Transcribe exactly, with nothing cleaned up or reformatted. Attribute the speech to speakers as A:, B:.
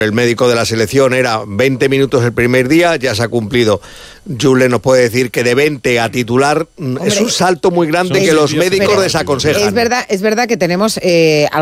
A: El médico de la selección era veinte minutos el primer día, ya se ha cumplido. Julen nos puede decir que de veinte a titular Hombre, es un salto muy grande que los médicos desaconsejan.
B: Es verdad, es verdad que tenemos... Eh,